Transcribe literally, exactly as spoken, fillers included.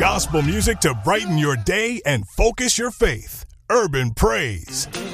Gospel music to brighten your day and focus your faith. Urban Praise.